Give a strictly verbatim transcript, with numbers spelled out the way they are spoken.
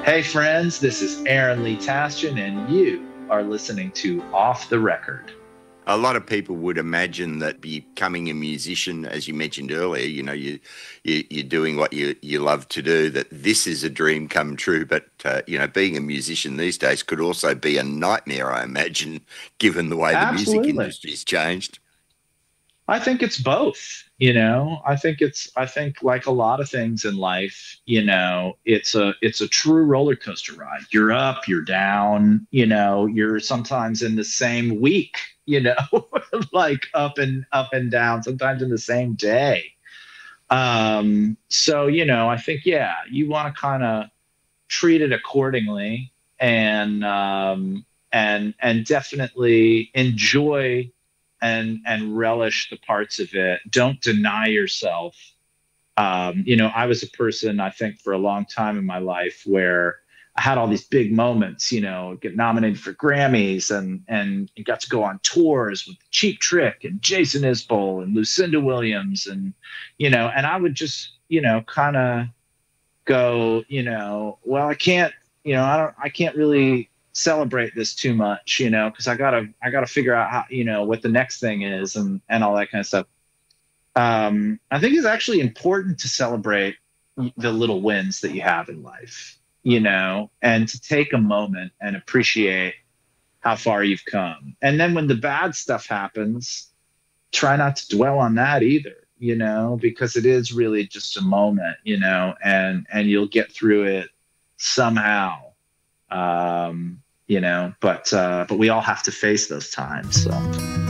Hey friends, this is Aaron Lee Tasjan, and you are listening to Off the Record. A lot of people would imagine that becoming a musician, as you mentioned earlier, you know, you, you you're doing what you you love to do. That this is a dream come true. But uh, you know, being a musician these days could also be a nightmare, I imagine, given the way the music Absolutely. industry's changed. I think it's both, you know. I think it's I think like a lot of things in life, you know, it's a it's a true roller coaster ride. You're up, you're down, you know, you're sometimes in the same week, you know, like up and up and down, sometimes in the same day. Um, so, you know, I think yeah, you want to kind of treat it accordingly and um and and definitely enjoy and and relish the parts of it. Don't deny yourself. Um, you know, I was a person, I think, for a long time in my life where I had all these big moments, you know, get nominated for Grammys and and got to go on tours with Cheap Trick and Jason Isbell and Lucinda Williams and you know, and I would just, you know, kind of go, you know, well, I can't, you know, I don't, I can't really celebrate this too much, you know, because I gotta, I gotta figure out how, you know, what the next thing is and and all that kind of stuff. Um, I think it's actually important to celebrate the little wins that you have in life, you know, and to take a moment and appreciate how far you've come. And then when the bad stuff happens, try not to dwell on that either, you know, because it is really just a moment, you know, and and you'll get through it somehow. Um, you know, but uh, but we all have to face those times. So.